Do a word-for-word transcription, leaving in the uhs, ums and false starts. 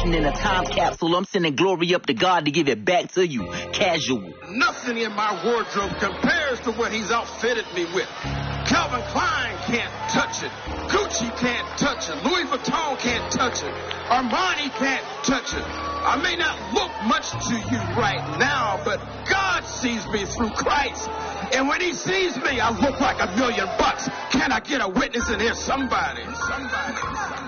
vacation in a time capsule. I'm sending glory up to God to give it back to you. Casual. Nothing in my wardrobe compares to what he's outfitted me with. Calvin Klein can't touch it. Gucci can't touch it. Louis Vuitton can't touch it. Armani can't touch it. I may not look much to you right now, but God sees me through Christ. And when he sees me, I look like a million bucks. Can I get a witness in here? Somebody. Somebody.